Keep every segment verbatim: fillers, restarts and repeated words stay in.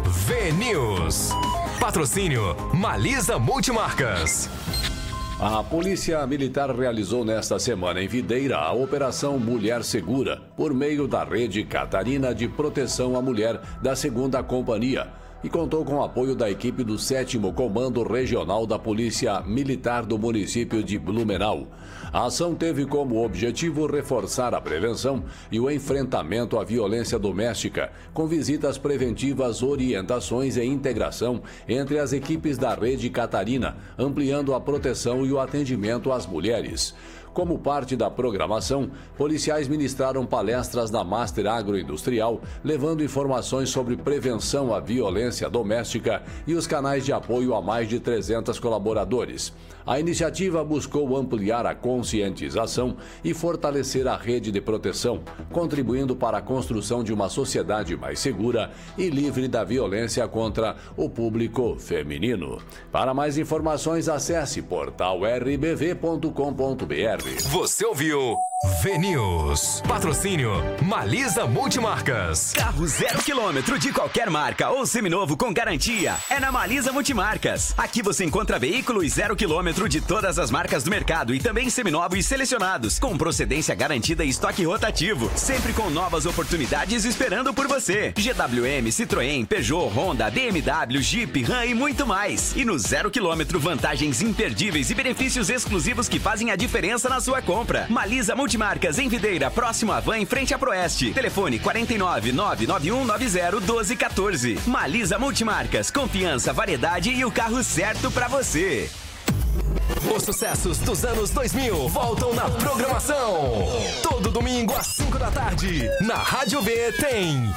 V-News. Patrocínio Malisa Multimarcas. A Polícia Militar realizou nesta semana em Videira a Operação Mulher Segura, por meio da Rede Catarina de Proteção à Mulher da segunda Companhia, e contou com o apoio da equipe do sétimo Comando Regional da Polícia Militar do município de Blumenau. A ação teve como objetivo reforçar a prevenção e o enfrentamento à violência doméstica, com visitas preventivas, orientações e integração entre as equipes da Rede Catarina, ampliando a proteção e o atendimento às mulheres. Como parte da programação, policiais ministraram palestras na Master Agroindustrial, levando informações sobre prevenção à violência doméstica e os canais de apoio a mais de trezentos colaboradores. A iniciativa buscou ampliar a conscientização e fortalecer a rede de proteção, contribuindo para a construção de uma sociedade mais segura e livre da violência contra o público feminino. Para mais informações, acesse portal r b v ponto com ponto b r. Você ouviu V-News. Patrocínio Malisa Multimarcas. Carro zero quilômetro de qualquer marca ou seminovo com garantia é na Malisa Multimarcas. Aqui você encontra veículos zero quilômetro de todas as marcas do mercado e também seminovos selecionados, com procedência garantida e estoque rotativo, sempre com novas oportunidades esperando por você. G W M, Citroën, Peugeot, Honda, B M W, Jeep, Ram e muito mais. E no zero quilômetro, vantagens imperdíveis e benefícios exclusivos que fazem a diferença na sua compra. Malisa Multimarcas em Videira, próximo à Van, em frente à Proeste. Telefone quatro nove nove nove um nove zero um dois um quatro. Malisa Multimarcas, confiança, variedade e o carro certo pra você. Os sucessos dos anos dois mil voltam na programação. Todo domingo às cinco da tarde, na Rádio V tem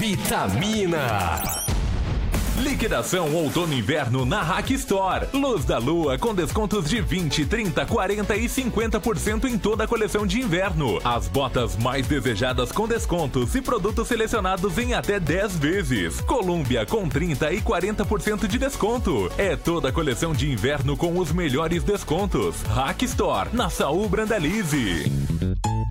Vitamina. Liquidação outono e inverno na Hack Store. Luz da Lua com descontos de vinte, trinta, quarenta e cinquenta por cento em toda a coleção de inverno. As botas mais desejadas com descontos e produtos selecionados em até dez vezes. Colômbia com trinta e quarenta por cento de desconto. É toda a coleção de inverno com os melhores descontos. Hack Store, na Saul Brandalize.